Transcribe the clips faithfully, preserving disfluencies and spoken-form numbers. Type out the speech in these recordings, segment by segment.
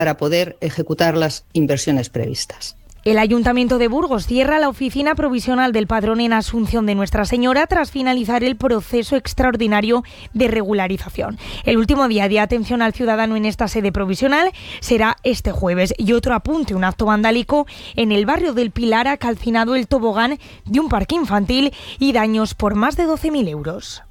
para poder ejecutar las inversiones previstas. El Ayuntamiento de Burgos cierra la oficina provisional del padrón en Asunción de Nuestra Señora tras finalizar el proceso extraordinario de regularización. El último día de atención al ciudadano en esta sede provisional será este jueves. Y otro apunte, un acto vandálico en el barrio del Pilar ha calcinado el tobogán de un parque infantil y daños por más de doce mil euros.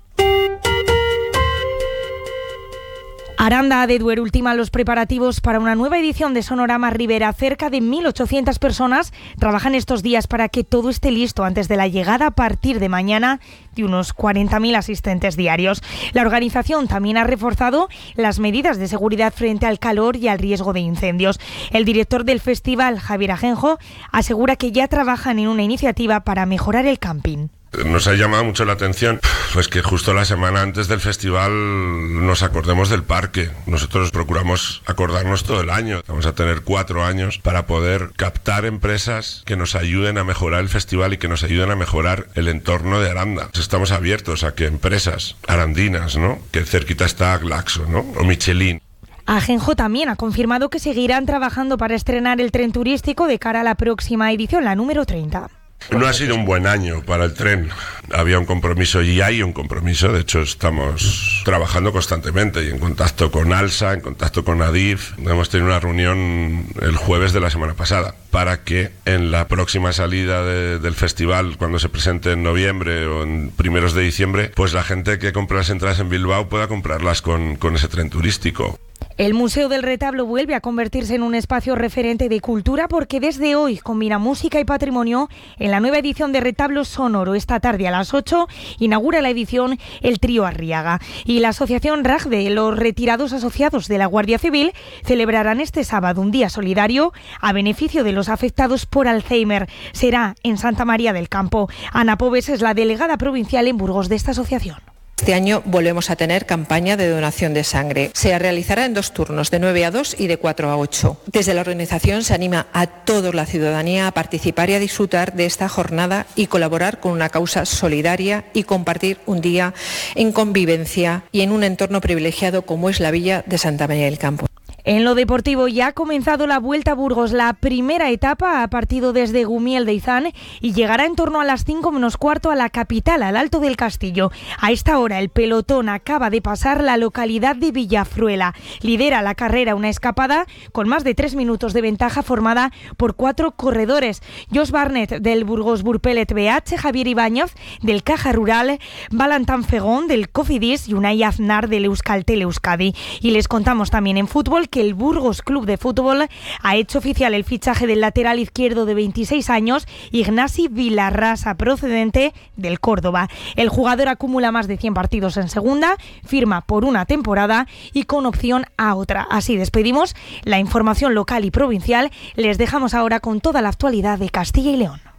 Aranda de Duero ultima los preparativos para una nueva edición de Sonorama Ribera. Cerca de mil ochocientas personas trabajan estos días para que todo esté listo antes de la llegada a partir de mañana de unos cuarenta mil asistentes diarios. La organización también ha reforzado las medidas de seguridad frente al calor y al riesgo de incendios. El director del festival, Javier Ajenjo, asegura que ya trabajan en una iniciativa para mejorar el camping. Nos ha llamado mucho la atención pues que justo la semana antes del festival nos acordemos del parque. Nosotros procuramos acordarnos todo el año. Vamos a tener cuatro años para poder captar empresas que nos ayuden a mejorar el festival y que nos ayuden a mejorar el entorno de Aranda. Estamos abiertos a que empresas arandinas, ¿no?, que cerquita está Glaxo, ¿no?, o Michelin. Ajenjo también ha confirmado que seguirán trabajando para estrenar el tren turístico de cara a la próxima edición, la número treinta. No ha sido un buen año para el tren. Había un compromiso y hay un compromiso. De hecho, estamos trabajando constantemente y en contacto con ALSA, en contacto con ADIF. Hemos tenido una reunión el jueves de la semana pasada para que en la próxima salida de, del festival, cuando se presente en noviembre o en primeros de diciembre, pues la gente que compra las entradas en Bilbao pueda comprarlas con, con ese tren turístico. El Museo del Retablo vuelve a convertirse en un espacio referente de cultura porque desde hoy combina música y patrimonio en la nueva edición de Retablo Sonoro. Esta tarde a las ocho inaugura la edición el Trío Arriaga. Y la Asociación R A G de los retirados asociados de la Guardia Civil celebrarán este sábado un día solidario a beneficio de los afectados por Alzheimer. Será en Santa María del Campo. Ana Pobes es la delegada provincial en Burgos de esta asociación. Este año volvemos a tener campaña de donación de sangre. Se realizará en dos turnos, de nueve a dos y de cuatro a ocho. Desde la organización se anima a toda la ciudadanía a participar y a disfrutar de esta jornada y colaborar con una causa solidaria y compartir un día en convivencia y en un entorno privilegiado como es la villa de Santa María del Campo. En lo deportivo ya ha comenzado la Vuelta a Burgos. La primera etapa ha partido desde Gumiel de Izán y llegará en torno a las cinco menos cuarto a la capital, al Alto del Castillo. A esta hora el pelotón acaba de pasar la localidad de Villafruela. Lidera la carrera una escapada con más de tres minutos de ventaja formada por cuatro corredores. Josh Barnett del Burgos Burpelet B H, Javier Ibáñez del Caja Rural, Valentin Fegón del Cofidis y Unai Aznar del Euskaltel Euskadi. Y les contamos también en fútbol que el Burgos Club de Fútbol ha hecho oficial el fichaje del lateral izquierdo de veintiséis años, Ignasi Vilarrasa, procedente del Córdoba. El jugador acumula más de cien partidos en segunda, firma por una temporada y con opción a otra. Así despedimos la información local y provincial. Les dejamos ahora con toda la actualidad de Castilla y León.